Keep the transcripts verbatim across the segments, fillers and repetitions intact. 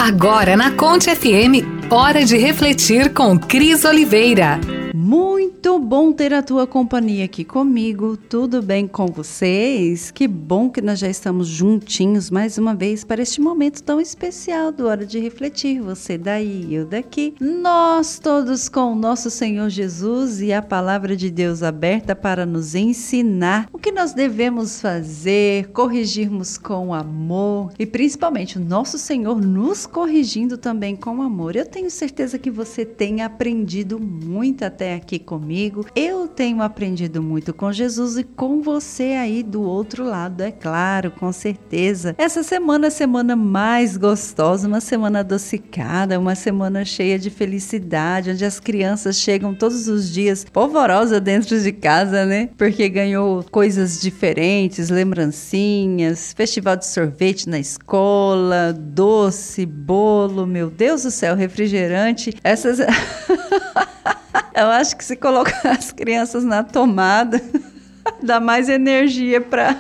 Agora na Conte F M, hora de refletir com Cris Oliveira. Muito bom ter a tua companhia aqui comigo, tudo bem com vocês? Que bom que nós já estamos juntinhos mais uma vez para este momento tão especial do Hora de Refletir, você daí e eu daqui, nós todos com o nosso Senhor Jesus e a palavra de Deus aberta para nos ensinar o que nós devemos fazer, corrigirmos com amor e principalmente o nosso Senhor nos corrigindo também com amor. Eu tenho certeza que você tem aprendido muito até aqui comigo. Eu tenho aprendido muito com Jesus e com você aí do outro lado, é claro, com certeza. Essa semana é a semana mais gostosa, uma semana adocicada, uma semana cheia de felicidade, onde as crianças chegam todos os dias polvorosas dentro de casa, né? Porque ganhou coisas diferentes, lembrancinhas, festival de sorvete na escola, doce, bolo, meu Deus do céu, refrigerante, essas... Eu acho que se colocar as crianças na tomada, dá mais energia para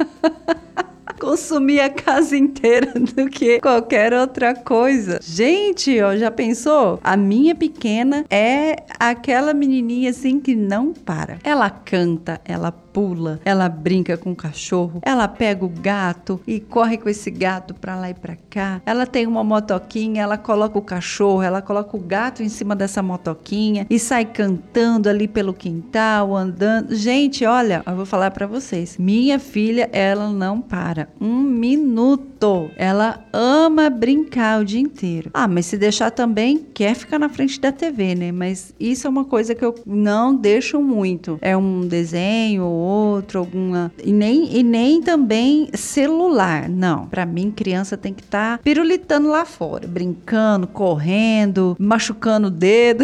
consumir a casa inteira do que qualquer outra coisa. Gente, ó, já pensou? A minha pequena é aquela menininha assim que não para. Ela canta, ela pula, ela brinca com o cachorro, ela pega o gato e corre com esse gato pra lá e pra cá. Ela tem uma motoquinha, ela coloca o cachorro, ela coloca o gato em cima dessa motoquinha e sai cantando ali pelo quintal, andando. Gente, olha, eu vou falar pra vocês. Minha filha, ela não para. Um minuto. Ela ama brincar o dia inteiro. Ah, mas se deixar também, quer ficar na frente da T V, né? Mas isso é uma coisa que eu não deixo muito. É um desenho ou outro, alguma... E nem, e nem também celular, não. Pra mim, criança tem que estar tá pirulitando lá fora, brincando, correndo, machucando o dedo...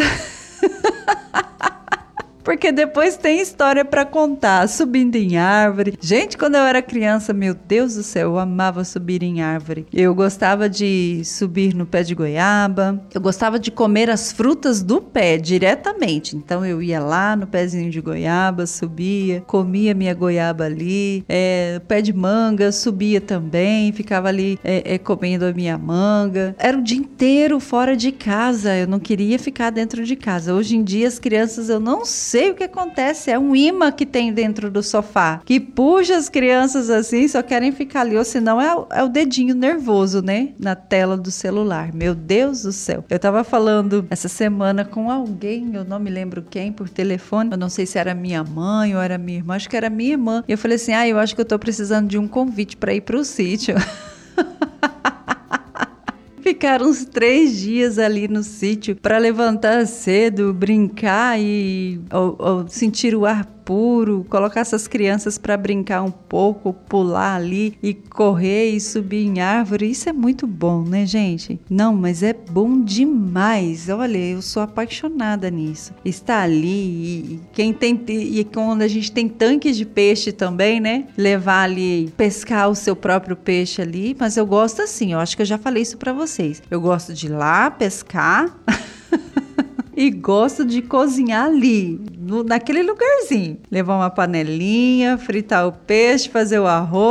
Porque depois tem história pra contar, subindo em árvore. Gente, quando eu era criança, meu Deus do céu, eu amava subir em árvore. Eu gostava de subir no pé de goiaba. Eu gostava de comer as frutas do pé diretamente. Então eu ia lá no pezinho de goiaba, subia, comia minha goiaba ali. É, pé de manga, subia também, ficava ali é, é, comendo a minha manga. Era o dia inteiro fora de casa. Eu não queria ficar dentro de casa. Hoje em dia as crianças, eu não sei sei o que acontece, é um imã que tem dentro do sofá, que puxa as crianças assim, só querem ficar ali, ou senão é o, é o dedinho nervoso, né, na tela do celular. Meu Deus do céu. Eu tava falando essa semana com alguém, eu não me lembro quem, por telefone, eu não sei se era minha mãe ou era minha irmã, acho que era minha irmã, e eu falei assim, ah, eu acho que eu tô precisando de um convite para ir pro sítio. Ficar uns três dias ali no sítio para levantar cedo, brincar e ou, ou sentir o ar puro, colocar essas crianças para brincar um pouco, pular ali e correr e subir em árvore. Isso é muito bom, né, gente? Não, mas é bom demais. Olha, eu sou apaixonada nisso. Estar ali e, e quem tem e quando a gente tem tanques de peixe também, né? Levar ali, pescar o seu próprio peixe ali. Mas eu gosto assim. Eu acho que eu já falei isso para vocês. Eu gosto de ir lá pescar. E gosto de cozinhar ali, no, naquele lugarzinho. Levar uma panelinha, fritar o peixe, fazer o arroz.